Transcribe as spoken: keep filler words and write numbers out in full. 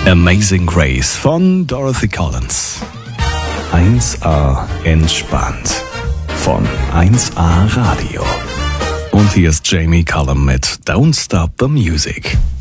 Amazing Grace von Dorothy Collins. eins A entspannt von eins A Radio. Und hier ist Jamie Cullum mit Don't Stop the Music.